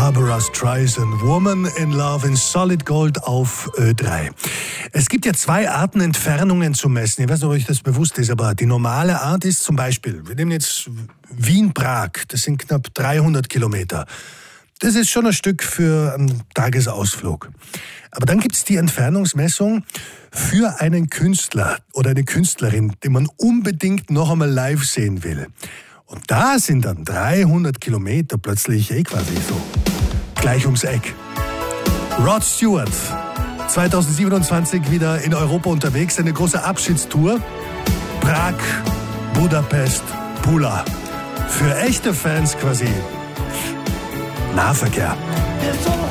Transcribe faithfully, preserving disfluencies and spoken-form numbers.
Barbara Streisand, Woman in Love in Solid Gold auf Ö drei. Es gibt ja zwei Arten, Entfernungen zu messen. Ich weiß nicht, ob euch das bewusst ist, aber die normale Art ist zum Beispiel, wir nehmen jetzt Wien-Prag, das sind knapp dreihundert Kilometer. Das ist schon ein Stück für einen Tagesausflug. Aber dann gibt es die Entfernungsmessung für einen Künstler oder eine Künstlerin, den man unbedingt noch einmal live sehen will. Und da sind dann dreihundert Kilometer plötzlich eh quasi so gleich ums Eck. Rod Stewart, zwanzig siebenundzwanzig wieder in Europa unterwegs, eine große Abschiedstour. Prag, Budapest, Pula. Für echte Fans quasi Nahverkehr.